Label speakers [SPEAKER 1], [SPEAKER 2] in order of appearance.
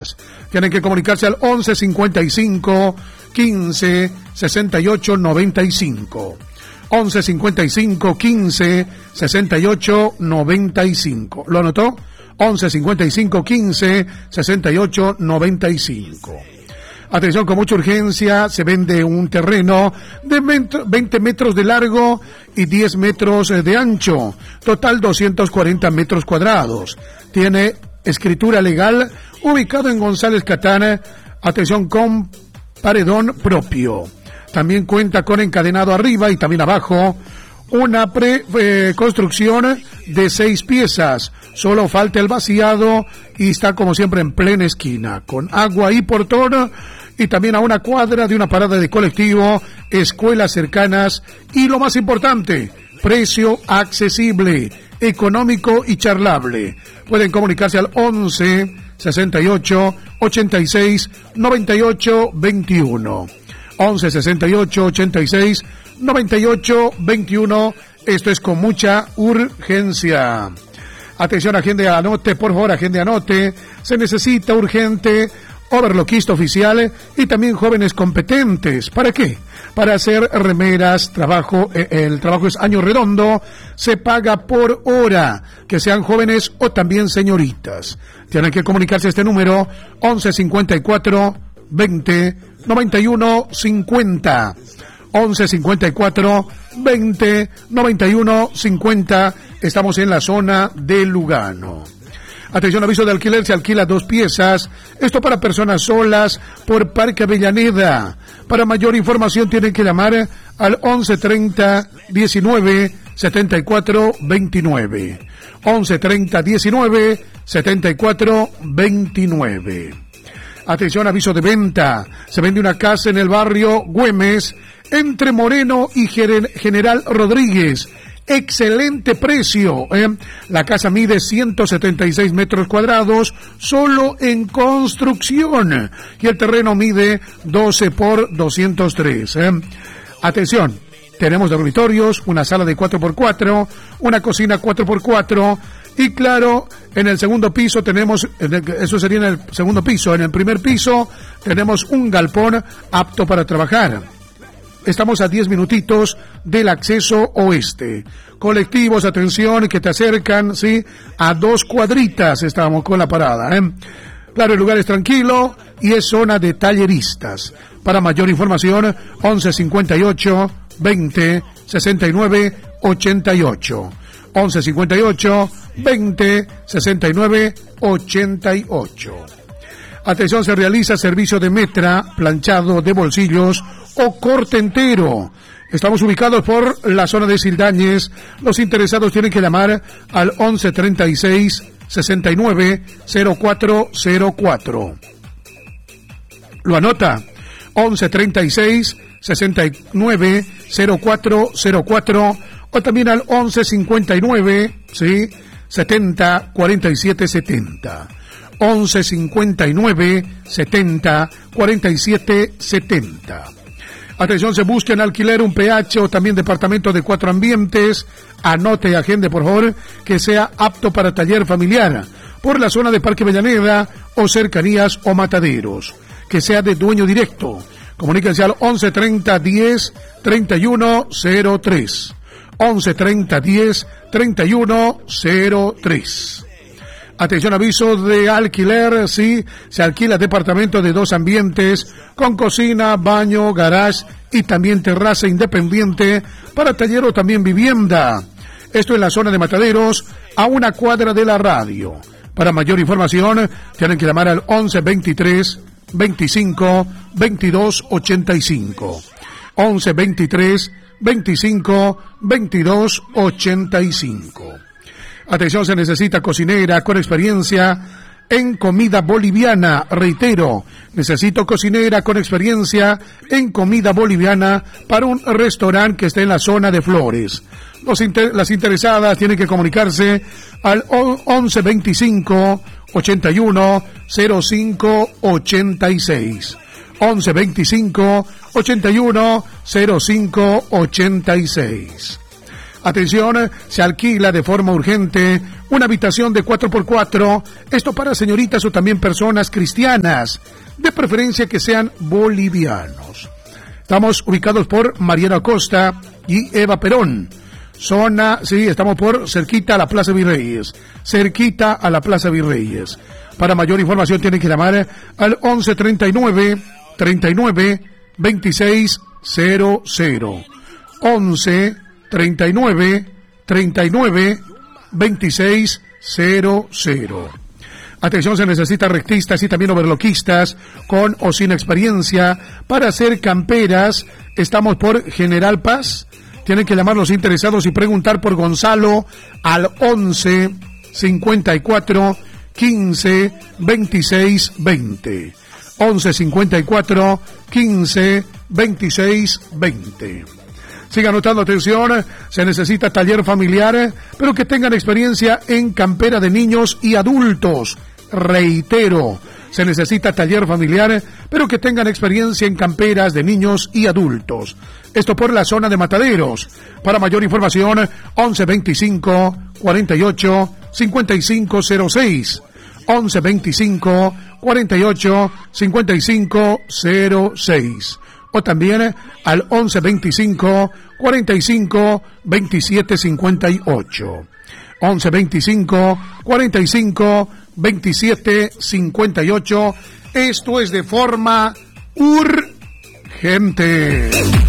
[SPEAKER 1] Tienen que comunicarse al 11 55 15 68 95. 11 55 15 68 95. ¿Lo anotó? 11 55 15 68 95. Atención, con mucha urgencia, se vende un terreno de 20 metros de largo y 10 metros de ancho. Total 240 metros cuadrados. Tiene escritura legal, ubicado en González Catán. Atención, con paredón propio. También cuenta con encadenado arriba y también abajo. Una construcción de 6 piezas. Solo falta el vaciado y está como siempre en plena esquina. Con agua y portón. Y también a una cuadra de una parada de colectivo, escuelas cercanas y lo más importante, precio accesible, económico y charlable. Pueden comunicarse al 11 68 86 98 21. 11 68 86 98 21. Esto es con mucha urgencia. Atención, agente, anote, por favor, agente, anote. Se necesita urgente overloquista oficial y también jóvenes competentes. ¿Para qué? Para hacer remeras, el trabajo es año redondo, se paga por hora, que sean jóvenes o también señoritas. Tienen que comunicarse a este número 11 54 20 91 50. 11 54 20 91 50. Estamos en la zona de Lugano. Atención, aviso de alquiler, se alquila 2 piezas. Esto para personas solas por Parque Avellaneda. Para mayor información tienen que llamar al 11 30 19 74 29. 11 30 19 74 29. Atención, aviso de venta. Se vende una casa en el barrio Güemes, entre Moreno y General Rodríguez. Excelente precio, La casa mide 176 metros cuadrados, solo en construcción. Y el terreno mide 12 por 203, Atención, tenemos dormitorios, una sala de 4x4, una cocina 4x4. Y claro, en el segundo piso tenemos, eso sería en el segundo piso, en el primer piso tenemos un galpón apto para trabajar. Estamos a 10 minutitos del acceso oeste. Colectivos, atención, que te acercan, ¿sí? A 2 cuadritas estamos con la parada, Claro, el lugar es tranquilo y es zona de talleristas. Para mayor información, 11 58 20 69 88. 11 58 20 69 88. Atención, se realiza servicio de metra, planchado de bolsillos o corte entero. Estamos ubicados por la zona de Sildañez. Los interesados tienen que llamar al 11 36 69 0404. ¿Lo anota? 11 36 69 0404 o también al 11 59, ¿sí? 70 47 70. 11 59 70 47 70. Atención, se busca en alquiler un PH o también departamento de 4 ambientes. Anote, agente, por favor, que sea apto para taller familiar por la zona de Parque Avellaneda o cercanías o mataderos. Que sea de dueño directo. Comuníquense al 11 30 10 31 03. 11 30 10 31 03. Atención, aviso de alquiler, sí, se alquila departamento de 2 ambientes con cocina, baño, garage y también terraza independiente para taller o también vivienda. Esto en la zona de Mataderos, a una cuadra de la radio. Para mayor información, tienen que llamar al 11 23 25 22 85. 11 23 25 22 85. Atención, se necesita cocinera con experiencia en comida boliviana. Reitero, necesito cocinera con experiencia en comida boliviana para un restaurante que esté en la zona de Flores. Las interesadas tienen que comunicarse al 11 25 81 05 86. 11 25 81 05 86. Atención, se alquila de forma urgente una habitación de 4x4, esto para señoritas o también personas cristianas, de preferencia que sean bolivianos. Estamos ubicados por Mariano Acosta y Eva Perón. Estamos por cerquita a la Plaza Virreyes. Cerquita a la Plaza Virreyes. Para mayor información tienen que llamar al 11 39 39 26 00. 11 39 39 26 00. Atención, se necesita rectistas y también overloquistas con o sin experiencia para hacer camperas. Estamos por General Paz. Tienen que llamar los interesados y preguntar por Gonzalo al 11 54 15 26 20. 11 54 15 26 20. Siga anotando, atención, se necesita taller familiar, pero que tengan experiencia en campera de niños y adultos. Reitero, se necesita taller familiar, pero que tengan experiencia en camperas de niños y adultos. Esto por la zona de Mataderos. Para mayor información, 11 25 48 55 06. 11 25 48 55 06. O también al 11 25 45 27 58. 11 25 45 27 58. Esto es de forma urgente.